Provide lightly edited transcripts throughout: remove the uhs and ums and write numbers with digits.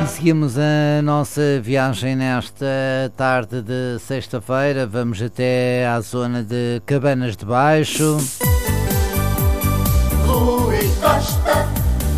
E seguimos a nossa viagem nesta tarde de sexta-feira. Vamos até à zona de Cabanas de Baixo. Rui Costa.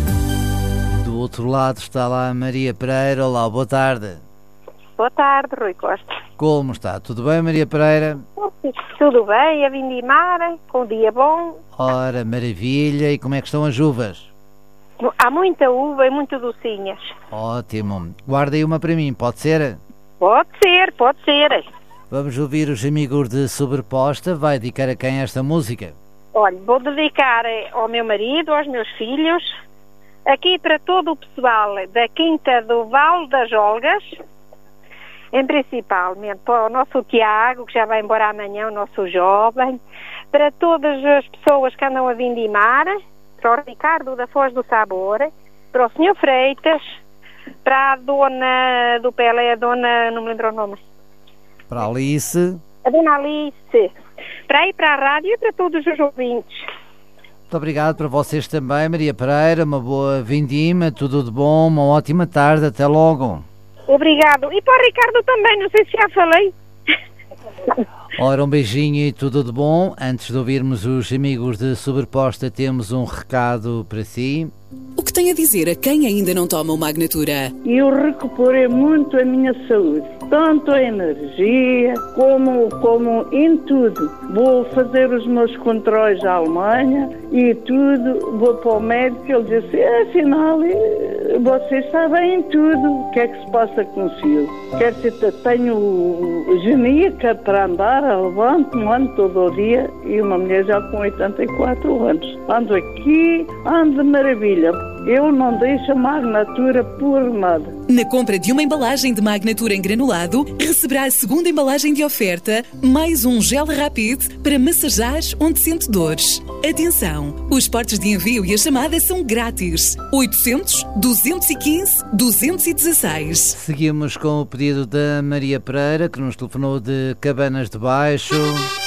Do outro lado está lá a Maria Pereira. Olá, boa tarde. Boa tarde, Rui Costa. Como está? Tudo bem, Maria Pereira? Tudo bem, a vindimar, com o dia bom. Ora, maravilha. E como é que estão as uvas? Há muita uva e muito docinhas. Ótimo. Guarda aí uma para mim, pode ser? Pode ser, pode ser. Vamos ouvir os amigos de Sobreposta. Vai dedicar a quem esta música? Olha, vou dedicar ao meu marido, aos meus filhos, aqui para todo o pessoal da Quinta do Vale das Olgas, principalmente para o nosso Tiago, que já vai embora amanhã, o nosso jovem, para todas as pessoas que andam a vindimar, para o Ricardo da Foz do Sabor, para o Sr. Freitas, para a dona do Pelé, a dona, não me lembro o nome. Para a Alice. A dona Alice. Para ir para a rádio e para todos os ouvintes. Muito obrigado para vocês também, Maria Pereira. Uma boa vindima, tudo de bom, uma ótima tarde, até logo. Obrigado. E para o Ricardo também, não sei se já falei. Ora, um beijinho e tudo de bom. Antes de ouvirmos os amigos de Sobreposta, temos um recado para si. O que tem a dizer a quem ainda não toma o Magnatura? Eu recuperei muito a minha saúde, tanto a energia como em tudo. Vou fazer os meus controles à Alemanha e tudo, vou para o médico e ele disse, afinal, vocês sabem tudo o que é que se passa consigo. Quer dizer, tenho genica para andar, levanto-me, ando todo o dia e uma mulher já com 84 anos. Ando aqui, ando de maravilha. Eu não deixo a Magnatura por nada. Na compra de uma embalagem de Magnatura em granulado, receberá a segunda embalagem de oferta, mais um gel Rapid para massajar onde sente dores. Atenção, os portos de envio e a chamada são grátis. 800-215-216. Seguimos com o pedido da Maria Pereira, que nos telefonou de Cabanas de Baixo.